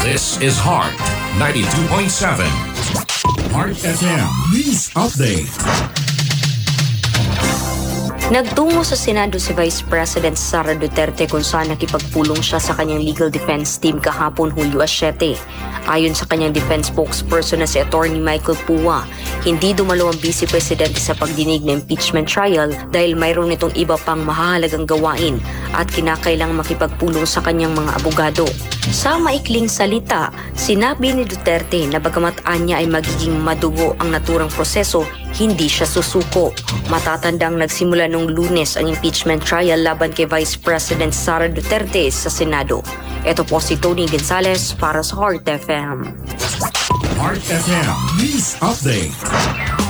This is Heart 92.7. Heart FM News Update. Nagtungo sa Senado si Vice President Sara Duterte kung saan nakipagpulong siya sa kanyang legal defense team kahapon Hulyo 7. Ayon sa kanyang defense spokesperson na si Attorney Michael Pua, hindi dumalo ang Vice Presidente sa pagdinig ng impeachment trial dahil mayroon nitong iba pang mahalagang gawain at kinakailangang makipagpulong sa kanyang mga abogado. Sa maikling salita, sinabi ni Duterte na bagamat anya ay magiging madugo ang naturang proseso, hindi siya susuko. Matatandang nagsimula noong Lunes ang impeachment trial laban kay Vice President Sara Duterte sa Senado. Ito po si Tony Gonzales para sa Heart FM. Heart FM News Update.